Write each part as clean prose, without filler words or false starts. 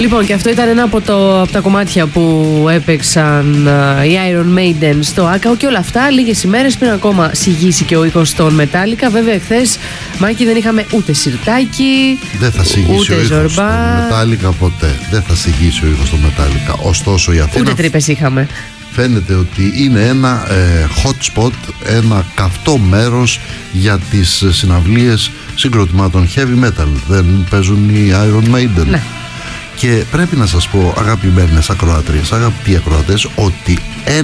Λοιπόν, και αυτό ήταν ένα από τα κομμάτια που έπαιξαν οι Iron Maiden στο Άκαο, και όλα αυτά λίγες ημέρες πριν ακόμα συγγύσει και ο ήχος των Metallica. Βέβαια, χθες, Μάκη, δεν είχαμε ούτε σιρτάκι, δεν θα συγγύσει ούτε ο ήχος των Metallica ποτέ. Δεν θα συγγύσει ο ήχος των Metallica. Ωστόσο, η Αθήνα, ούτε τρύπες είχαμε. Φαίνεται ότι είναι ένα hot spot, ένα καυτό μέρος για τις συναυλίες συγκροτημάτων heavy metal. Δεν παίζουν οι Iron Maiden. Ναι. Και πρέπει να σας πω, αγαπημένες ακροατρίες, αγαπητοί ακροατές, ότι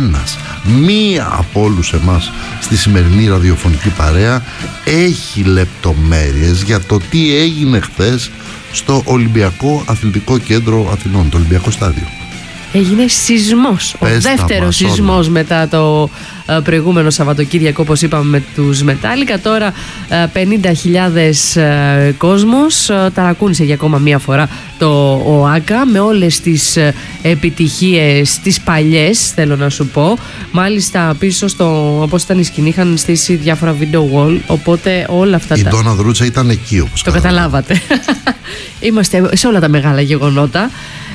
μία από όλους εμάς στη σημερινή ραδιοφωνική παρέα έχει λεπτομέρειες για το τι έγινε χθες στο Ολυμπιακό Αθλητικό Κέντρο Αθηνών, το Ολυμπιακό Στάδιο. Έγινε σεισμός, ο δεύτερος σεισμός μετά το προηγούμενο Σαββατοκύριακο, όπως είπαμε, με τους Metallica. Τώρα 50.000 κόσμος ταρακούνησε για ακόμα μία φορά το ΟΑΚΑ, με όλες τις επιτυχίες τις παλιές, θέλω να σου πω. Μάλιστα πίσω όπως ήταν η σκηνή, είχαν στήσει διάφορα video wall, οπότε όλα αυτά η Ντόνα Δρούτσα ήταν εκεί, όπως το καταλάβατε. Είμαστε σε όλα τα μεγάλα γεγονότα.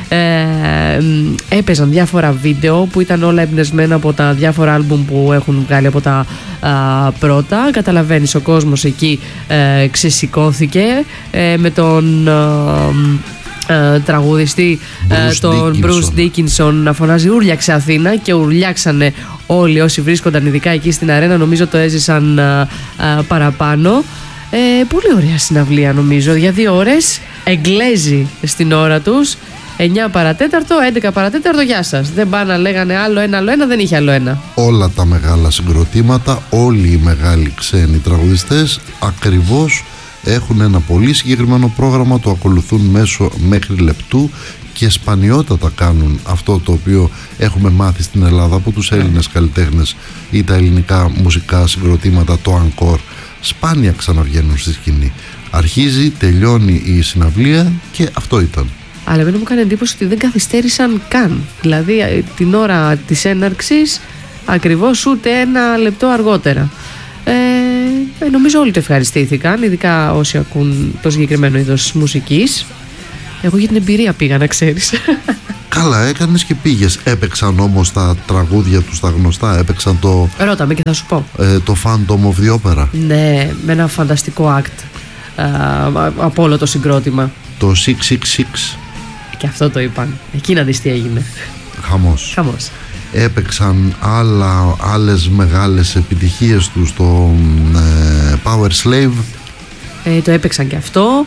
Έπαιζαν διάφορα βίντεο που ήταν όλα εμπνευσμένα από τα διάφορα άλμπουμ που έχουν βγάλει από τα πρώτα. Καταλαβαίνεις, ο κόσμος εκεί ξεσηκώθηκε με τον τραγουδιστή τον Bruce Dickinson να φωνάζει «Ούρλιαξε Αθήνα», και ουρλιάξανε όλοι όσοι βρίσκονταν ειδικά εκεί στην αρένα. Νομίζω το έζησαν παραπάνω. Πολύ ωραία συναυλία, νομίζω, για 2 ώρες. Εγγλέζοι στην ώρα τους. 9 παρατέταρτο, 11 παρατέταρτο, γεια σας. Δεν πάνε να λέγανε άλλο ένα, δεν είχε άλλο ένα. Όλα τα μεγάλα συγκροτήματα, όλοι οι μεγάλοι ξένοι τραγουδιστές ακριβώς έχουν ένα πολύ συγκεκριμένο πρόγραμμα, το ακολουθούν μέχρι λεπτού, και σπανιότατα κάνουν αυτό το οποίο έχουμε μάθει στην Ελλάδα από τους Έλληνες καλλιτέχνες ή τα ελληνικά μουσικά συγκροτήματα, το encore. Σπάνια ξαναβγαίνουν στη σκηνή. Αρχίζει, τελειώνει η συναυλία και αυτό ήταν. Αλλά εμένα μου έκανε εντύπωση ότι δεν καθυστέρησαν καν. Δηλαδή την ώρα της έναρξης ακριβώς ούτε 1 λεπτό αργότερα. Νομίζω όλοι το ευχαριστήθηκαν, ειδικά όσοι ακούν το συγκεκριμένο είδος μουσικής. Εγώ για την εμπειρία πήγα, να ξέρεις. Καλά έκανες και πήγες. Έπαιξαν όμως τα τραγούδια τους τα γνωστά, έπαιξαν το... Ρώτα με και θα σου πω. Το Phantom of the Opera. Ναι, με ένα φανταστικό act από όλο το συγκρότημα. Το 666. Και αυτό το είπαν. Εκεί να δεις τι έγινε. Χαμός. Έπαιξαν άλλες μεγάλες επιτυχίες τους, το Power Slave. Το έπαιξαν και αυτό.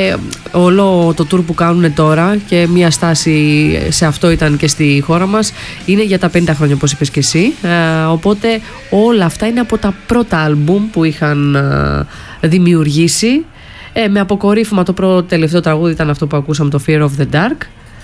Όλο το tour που κάνουν τώρα, και μια στάση σε αυτό ήταν και στη χώρα μας, είναι για τα 50 χρόνια, όπως είπες και εσύ. Οπότε όλα αυτά είναι από τα πρώτα άλμπουμ που είχαν δημιουργήσει. Με αποκορύφωμα το πρώτο τελευταίο τραγούδι ήταν αυτό που ακούσαμε, το Fear of the Dark,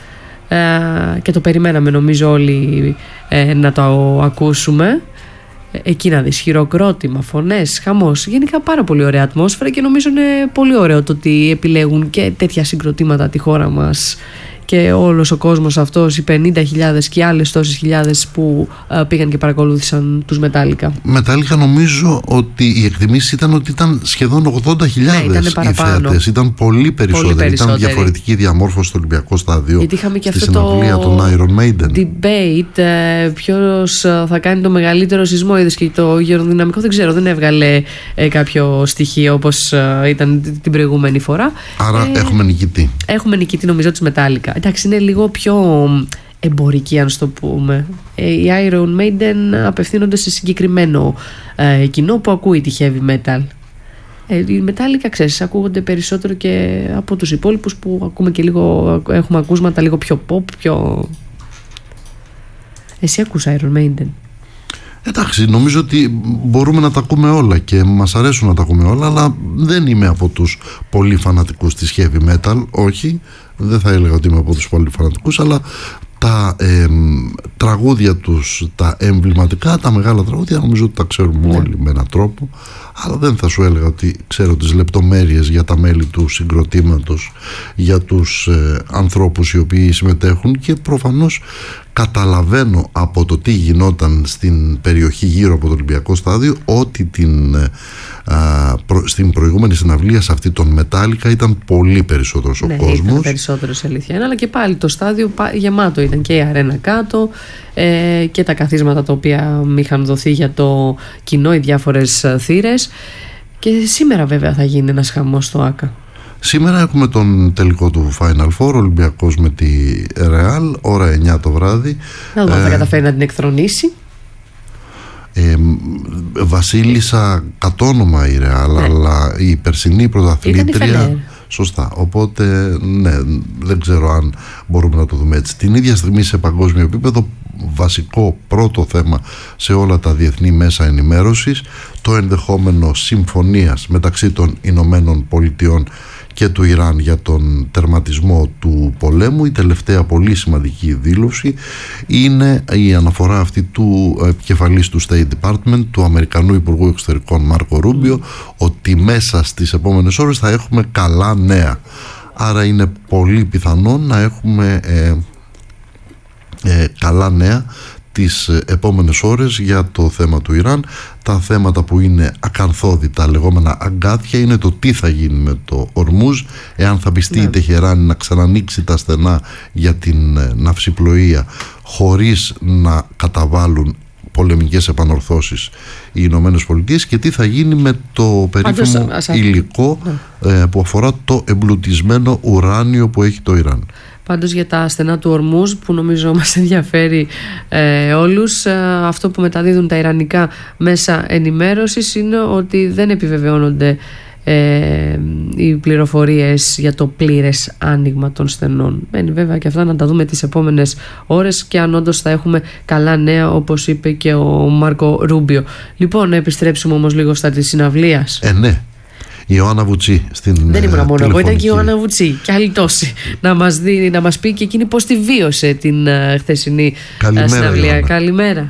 και το περιμέναμε νομίζω όλοι να το ακούσουμε. Εκεί να δεις, χειροκρότημα, φωνές, χαμός. Γενικά πάρα πολύ ωραία ατμόσφαιρα, και νομίζω είναι πολύ ωραίο το ότι επιλέγουν και τέτοια συγκροτήματα τη χώρα μας, και όλος ο κόσμος αυτός, οι 50.000 και άλλες τόσες χιλιάδες που πήγαν και παρακολούθησαν τους Metallica. Metallica, νομίζω ότι οι εκτιμήσεις ήταν ότι ήταν σχεδόν 80.000 οι θέατες. Ήταν πολύ περισσότεροι. Ήταν διαφορετική διαμόρφωση στο Ολυμπιακό Στάδιο. Γιατί είχαμε και στη αυτό συναυλία των Iron Maiden. Debate, ποιος θα κάνει το μεγαλύτερο σεισμό. Είδες και το γεροδυναμικό, δεν ξέρω, δεν έβγαλε κάποιο στοιχείο όπως ήταν την προηγούμενη φορά. Άρα έχουμε νικητή. Έχουμε νικητή, νομίζω, τους Metallica. Εντάξει, είναι λίγο πιο εμπορική, αν το πούμε. Οι Iron Maiden απευθύνονται σε συγκεκριμένο κοινό που ακούει τη heavy metal. Οι Metallica, ξέρεις, ακούγονται περισσότερο και από τους υπόλοιπους που ακούμε και λίγο, έχουμε ακούσματα λίγο πιο pop, πιο... Εσύ ακούς Iron Maiden? Εντάξει, νομίζω ότι μπορούμε να τα ακούμε όλα και μας αρέσουν να τα ακούμε όλα, αλλά δεν είμαι από τους πολύ φανατικούς της heavy metal, όχι, δεν θα έλεγα ότι είμαι από τους πολύ φανατικούς, αλλά τα τραγούδια τους, τα εμβληματικά, τα μεγάλα τραγούδια, νομίζω ότι τα ξέρουμε όλοι με έναν τρόπο, αλλά δεν θα σου έλεγα ότι ξέρω τις λεπτομέρειες για τα μέλη του συγκροτήματος, για τους ανθρώπους οι οποίοι συμμετέχουν, και προφανώς Καταλαβαίνω από το τι γινόταν στην περιοχή γύρω από το Ολυμπιακό Στάδιο ότι στην προηγούμενη συναυλία, σε αυτή των Metallica, ήταν πολύ περισσότερος ο κόσμος. Ήταν περισσότερος, αλήθεια είναι, αλλά και πάλι το στάδιο γεμάτο ήταν, και η αρένα κάτω και τα καθίσματα τα οποία είχαν δοθεί για το κοινό, οι διάφορες θύρες. Και σήμερα βέβαια θα γίνει ένας χαμός στο ΆΚΑ. Σήμερα έχουμε τον τελικό του Final Four, Ολυμπιακός με τη Real, ώρα 9 το βράδυ. Να δούμε αν θα καταφέρει να την εκθρονήσει. Βασίλισσα κατ' όνομα η Real, αλλά η περσινή πρωταθλήτρια. Σωστά. Οπότε ναι, δεν ξέρω αν μπορούμε να το δούμε έτσι. Την ίδια στιγμή, σε παγκόσμιο επίπεδο, βασικό πρώτο θέμα σε όλα τα διεθνή μέσα ενημέρωσης, το ενδεχόμενο συμφωνίας μεταξύ των Ηνωμένων Πολιτειών και του Ιράν για τον τερματισμό του πολέμου. Η τελευταία πολύ σημαντική δήλωση είναι η αναφορά αυτή του επικεφαλής του State Department, του Αμερικανού Υπουργού Εξωτερικών Μάρκο Ρούμπιο, ότι μέσα στις επόμενες ώρες θα έχουμε καλά νέα. Άρα είναι πολύ πιθανό να έχουμε καλά νέα τις επόμενες ώρες για το θέμα του Ιράν. Τα θέματα που είναι ακαθόδη, τα λεγόμενα αγκάθια, είναι το τι θα γίνει με το Ορμούζ, εάν θα πιστεί η Τεχεράνη να ξανανοίξει τα στενά για την ναυσιπλοεία χωρίς να καταβάλουν πολεμικές επανορθώσεις οι Ηνωμένες Πολιτείες, και τι θα γίνει με το περίφημο υλικό που αφορά το εμπλουτισμένο ουράνιο που έχει το Ιράν. Πάντως για τα στενά του Ορμούζ, που νομίζω μας ενδιαφέρει όλους, αυτό που μεταδίδουν τα ιρανικά μέσα ενημέρωσης είναι ότι δεν επιβεβαιώνονται οι πληροφορίες για το πλήρες άνοιγμα των στενών. Μένει βέβαια και αυτά να τα δούμε τις επόμενες ώρες, και αν όντως θα έχουμε καλά νέα, όπως είπε και ο Μάρκο Ρούμπιο. Λοιπόν, να επιστρέψουμε όμως λίγο στα της συναυλίας. Ναι. Η Ιωάννα Βουτσί στην Δεν ήμουν μόνο εγώ, ήταν και η Ιωάννα Βουτσί και άλλοι τόσοι να μας πει και εκείνη πώς τη βίωσε την χθεσινή συναυλία. Ιωάννα. Καλημέρα.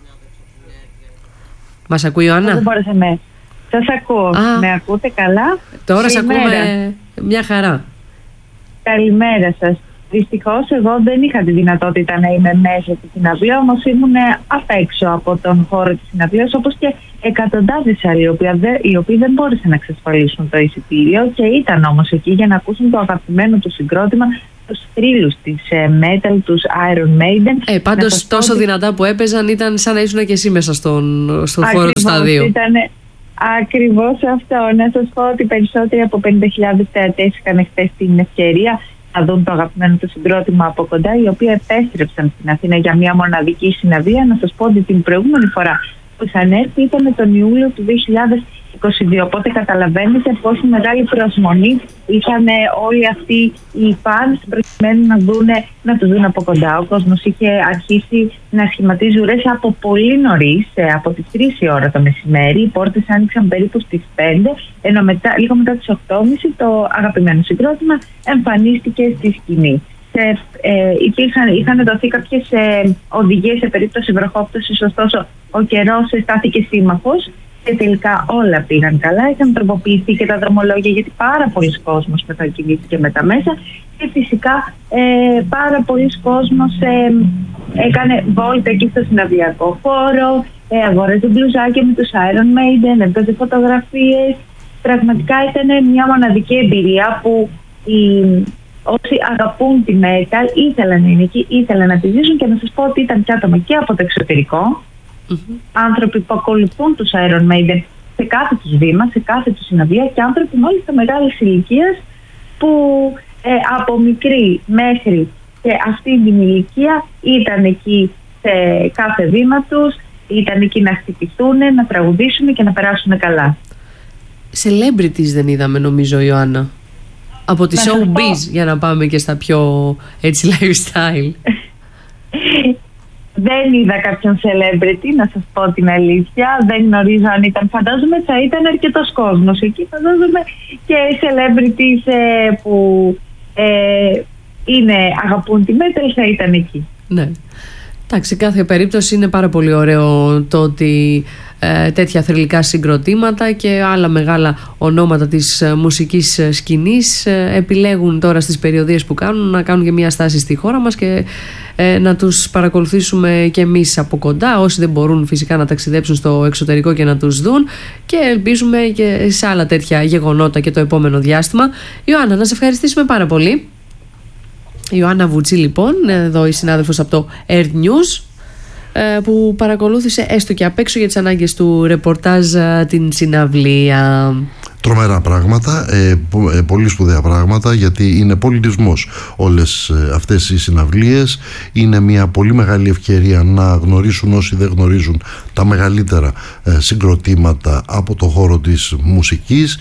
Μας ακούει η Ιωάννα? Δεν μπόρεσα Σας ακούω. Με ακούτε καλά? Τώρα σας ακούμε μια χαρά. Καλημέρα σας. Δυστυχώς εγώ δεν είχα τη δυνατότητα να είμαι μέσα στη συναυλία, όμως ήμουν απ' έξω από τον χώρο της συναυλίας, όπως και εκατοντάδες άλλοι, οι οποίοι δεν μπόρεσαν να εξασφαλίσουν το εισιτήριο και ήταν όμως εκεί για να ακούσουν το αγαπημένο του συγκρότημα, τους θρύλους της metal, τους Iron Maiden. Πάντως τόσο δυνατά που έπαιζαν, ήταν σαν να ήσουν και εσύ μέσα στον χώρο του σταδίου. Ακριβώς αυτό. Να σας πω ότι περισσότεροι από 50.000 θεατές είχαν χθες την ευκαιρία να δουν το αγαπημένο του συγκρότημα από κοντά, οι οποίοι επέστρεψαν στην Αθήνα για μια μοναδική συναυλία. Να σας πω ότι την προηγούμενη φορά που είχαν έρθει ήταν τον Ιούλιο του 2022. Οπότε καταλαβαίνετε πόσο μεγάλη προσμονή είχαν όλοι αυτοί οι fans προκειμένου να τους δουν από κοντά. Ο κόσμος είχε αρχίσει να σχηματίζει ουρές από πολύ νωρίς, από τις 3 η ώρα το μεσημέρι. Οι πόρτες άνοιξαν περίπου στις 5, ενώ λίγο μετά τις 8.30 το αγαπημένο συγκρότημα εμφανίστηκε στη σκηνή. Είχαν δοθεί κάποιες οδηγίες σε περίπτωση βροχόπτωσης, ωστόσο ο καιρός στάθηκε σύμμαχος και τελικά όλα πήγαν καλά. Είχαν τροποποιηθεί και τα δρομολόγια, γιατί πάρα πολλοί κόσμος μετακινήθηκε με τα μέσα, και φυσικά πάρα πολλοί κόσμος έκανε βόλτα εκεί στο συναυλιακό χώρο, αγόραζε μπλουζάκια με τους Iron Maiden, έβγαζε φωτογραφίες. Πραγματικά ήταν μια μοναδική εμπειρία που όσοι αγαπούν τη metal ήθελαν να είναι εκεί, ήθελαν να τη ζήσουν, και να σας πω ότι ήταν και άτομα και από το εξωτερικό, άνθρωποι που ακολουθούν τους Iron Maiden σε κάθε τους βήμα, σε κάθε τους συναυλία, και άνθρωποι μάλιστα μεγάλης ηλικίας που από μικρή μέχρι και αυτή την ηλικία ήταν εκεί σε κάθε βήμα τους, ήταν εκεί να χτυπηθούν, να τραγουδήσουν και να περάσουν καλά. Celebrities δεν είδαμε, νομίζω, Ιωάννα, από τη showbiz, για να πάμε και στα πιο έτσι lifestyle. Δεν είδα κάποιον celebrity, να σας πω την αλήθεια. Δεν γνωρίζω αν ήταν. Φαντάζομαι θα ήταν αρκετός κόσμος εκεί. Φαντάζομαι και celebrities που αγαπούν τη metal θα ήταν εκεί. Ναι. Εντάξει, σε κάθε περίπτωση είναι πάρα πολύ ωραίο το ότι τέτοια θρυλικά συγκροτήματα και άλλα μεγάλα ονόματα της μουσικής σκηνής επιλέγουν τώρα στις περιοδίες που κάνουν να κάνουν και μια στάση στη χώρα μας και να τους παρακολουθήσουμε και εμείς από κοντά, όσοι δεν μπορούν φυσικά να ταξιδέψουν στο εξωτερικό και να τους δουν, και ελπίζουμε και σε άλλα τέτοια γεγονότα και το επόμενο διάστημα. Ιωάννα, να σε ευχαριστήσουμε πάρα πολύ. Ιωάννα Βουτσή λοιπόν, εδώ η συνάδελφος από το Earth News, που παρακολούθησε έστω και απ' έξω για τις ανάγκες του ρεπορτάζ την συναυλία. Τρομερά πράγματα, πολύ σπουδαία πράγματα, γιατί είναι πολιτισμός όλες αυτές οι συναυλίες. Είναι μια πολύ μεγάλη ευκαιρία να γνωρίσουν όσοι δεν γνωρίζουν τα μεγαλύτερα συγκροτήματα από το χώρο της μουσικής.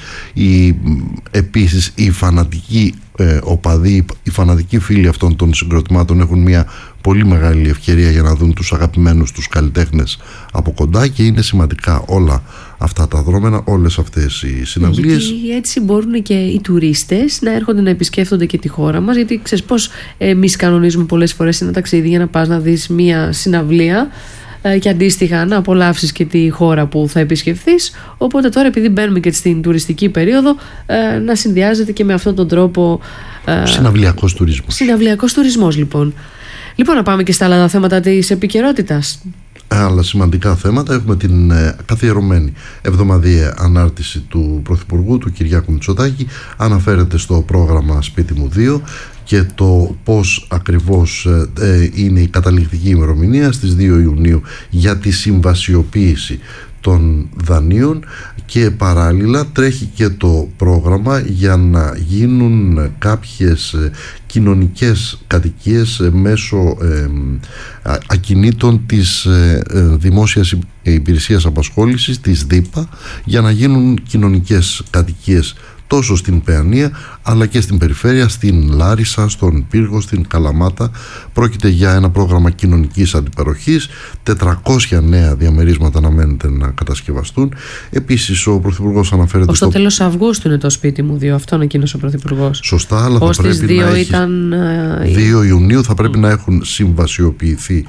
Επίσης οι φανατικοί οπαδοί, οι φανατικοί φίλοι αυτών των συγκροτημάτων έχουν μια πολύ μεγάλη ευκαιρία για να δουν τους αγαπημένους τους καλλιτέχνες από κοντά, και είναι σημαντικά όλα αυτά τα δρόμενα, όλες αυτές οι συναυλίες. Γιατί έτσι μπορούν και οι τουρίστες να έρχονται να επισκέφτονται και τη χώρα μας, γιατί ξέρεις πως εμείς κανονίζουμε πολλές φορές ένα ταξίδι για να πας να δεις μια συναυλία και αντίστοιχα να απολαύσεις και τη χώρα που θα επισκεφθείς. Οπότε τώρα, επειδή μπαίνουμε και στην τουριστική περίοδο, να συνδυάζεται και με αυτόν τον τρόπο συναυλιακός τουρισμός. Συναυλιακός τουρισμός λοιπόν. Λοιπόν, να πάμε και στα άλλα θέματα της επικαιρότητας. Άλλα σημαντικά θέματα. Έχουμε την καθιερωμένη εβδομαδιαία ανάρτηση του Πρωθυπουργού, του Κυριάκου Μητσοτάκη. Αναφέρεται στο πρόγραμμα Σπίτι μου 2 και το πώς ακριβώς είναι η καταληκτική ημερομηνία στις 2 Ιουνίου για τη συμβασιοποίηση των δανείων, και παράλληλα τρέχει και το πρόγραμμα για να γίνουν κάποιες κοινωνικές κατοικίες μέσω ακινήτων της Δημόσιας Υπηρεσίας Απασχόλησης, της ΔΥΠΑ, για να γίνουν κοινωνικές κατοικίες τόσο στην Παιανία αλλά και στην περιφέρεια, στην Λάρισα, στον Πύργο, στην Καλαμάτα. Πρόκειται για ένα πρόγραμμα κοινωνικής αντιπαροχής. 400 νέα διαμερίσματα αναμένεται να κατασκευαστούν. Επίσης ο Πρωθυπουργός αναφέρεται ως το τέλος Αυγούστου είναι το Σπίτι μου 2, αυτό ανακοίνωσε ο Πρωθυπουργός. Σωστά, αλλά θα πρέπει να έχει 2 Ιουνίου θα πρέπει να έχουν συμβασιοποιηθεί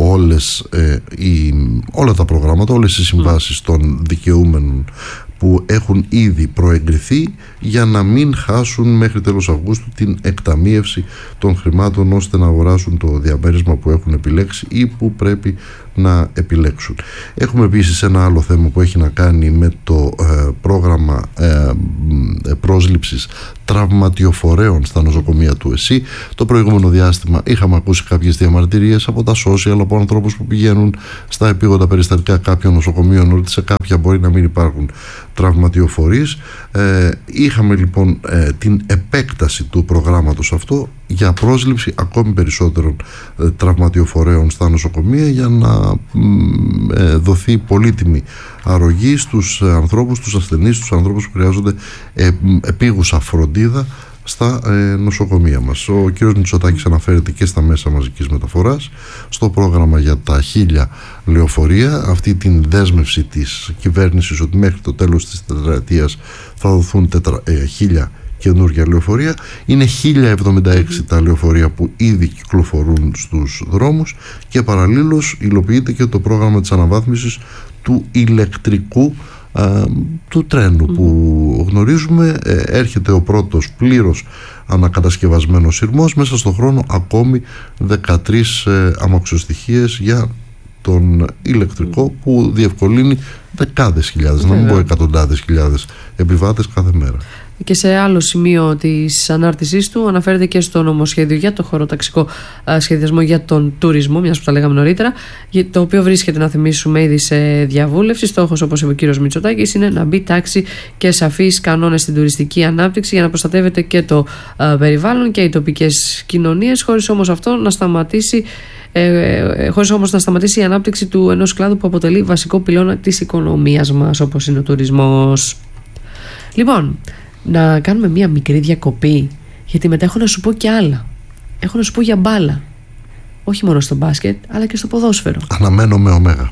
όλα τα προγράμματα, όλες οι συμβάσεις των δικαιούμενων που έχουν ήδη προεγκριθεί, για να μην χάσουν μέχρι τέλος Αυγούστου την εκταμείευση των χρημάτων ώστε να αγοράσουν το διαμέρισμα που έχουν επιλέξει ή που πρέπει να επιλέξουν. Έχουμε επίσης ένα άλλο θέμα που έχει να κάνει με το πρόγραμμα πρόσληψης τραυματιοφορέων στα νοσοκομεία του ΕΣΥ. Το προηγούμενο διάστημα είχαμε ακούσει κάποιες διαμαρτυρίες από τα social, από ανθρώπους που πηγαίνουν στα επίγοντα περιστατικά κάποιων νοσοκομείων, ότι σε κάποια μπορεί να μην υπάρχουν τραυματιοφορείς. Είχαμε λοιπόν την επέκταση του προγράμματος αυτό για πρόσληψη ακόμη περισσότερων τραυματιοφορέων στα νοσοκομεία, για να δοθεί πολύτιμη αρρωγή στους ανθρώπους, στους ασθενείς, στους ανθρώπους που χρειάζονται επίγουσα φροντίδα στα νοσοκομεία μας. Ο κ. Μητσοτάκης αναφέρεται και στα μέσα μαζικής μεταφοράς, στο πρόγραμμα για τα 1000 λεωφορεία, αυτή την δέσμευση της κυβέρνησης ότι μέχρι το τέλος της τετραετίας θα δοθούν 1000 καινούργια λεωφορεία. Είναι 1076 τα λεωφορεία που ήδη κυκλοφορούν στους δρόμους, και παραλλήλως υλοποιείται και το πρόγραμμα της αναβάθμισης του ηλεκτρικού του τρένου που γνωρίζουμε. Έρχεται ο πρώτος πλήρως ανακατασκευασμένος σειρμός. Μέσα στον χρόνο ακόμη 13 αμαξοστοιχίες για τον ηλεκτρικό, που διευκολύνει δεκάδες χιλιάδες, να μην πω εκατοντάδες χιλιάδες επιβάτες κάθε μέρα. Και σε άλλο σημείο της ανάρτησής του αναφέρεται και στο νομοσχέδιο για το χωροταξικό σχεδιασμό για τον τουρισμό, μιας που τα λέγαμε νωρίτερα, το οποίο βρίσκεται, να θυμίσουμε, ήδη σε διαβούλευση. Στόχος, όπως είπε ο κύριος Μητσοτάκης, είναι να μπει τάξη και σαφείς κανόνες στην τουριστική ανάπτυξη, για να προστατεύεται και το περιβάλλον και οι τοπικές κοινωνίες, χωρίς όμως να σταματήσει η ανάπτυξη του ενός κλάδου που αποτελεί βασικό πυλώνα της οικονομίας μας, όπως είναι ο τουρισμός. Λοιπόν, να κάνουμε μία μικρή διακοπή, γιατί μετά έχω να σου πω και άλλα. Έχω να σου πω για μπάλα. Όχι μόνο στο μπάσκετ, αλλά και στο ποδόσφαιρο. Αναμένω με ωμέγα.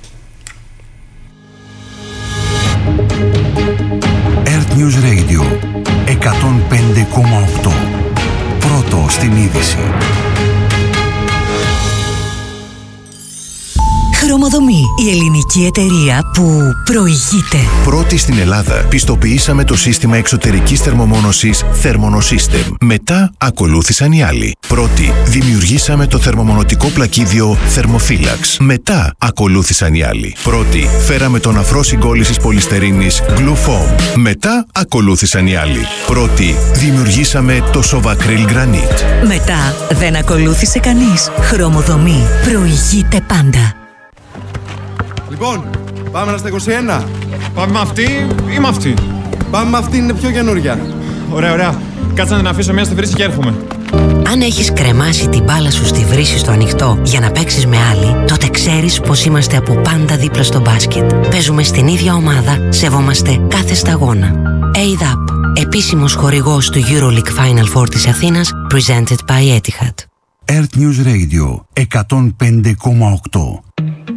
Earth News Radio 105,8. Πρώτο στην είδηση. Χρωμοδομή, η ελληνική εταιρεία που προηγείται. Πρώτη στην Ελλάδα πιστοποιήσαμε το σύστημα εξωτερικής θερμομόνωσης Thermonosystem. Μετά ακολούθησαν οι άλλοι. Πρώτη δημιουργήσαμε το θερμομονωτικό πλακίδιο Thermophilax. Μετά ακολούθησαν οι άλλοι. Πρώτη φέραμε τον αφρό συγκόλλησης πολυστερίνης Glufoam. Μετά ακολούθησαν οι άλλοι. Πρώτη δημιουργήσαμε το Sovacryl Granite. Μετά δεν ακολούθησε κανείς. Χρωμοδομή, προηγείται πάντα. Λοιπόν, πάμε στα 21. Πάμε με αυτή ή με αυτή? Πάμε με αυτή, είναι πιο καινούρια. Ωραία, ωραία. Κάτσε να την αφήσω μια στη βρύση και έρχομαι. Αν έχεις κρεμάσει την μπάλα σου στη βρύση στο ανοιχτό για να παίξεις με άλλη, τότε ξέρεις πως είμαστε από πάντα δίπλα στο μπάσκετ. Παίζουμε στην ίδια ομάδα, σεβόμαστε κάθε σταγόνα. ADAP, επίσημος χορηγός του EuroLeague Final Four της Αθήνας, presented by Etihad. Earth News Radio 105,8.